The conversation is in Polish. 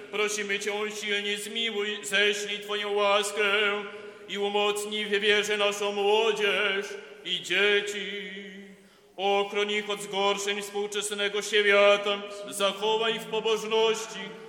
prosimy Cię, silnie zmiłuj, ześlij Twoją łaskę i umocnij w wierze naszą młodzież i dzieci. Ochroń ich od zgorszeń współczesnego świata, zachowaj w pobożności,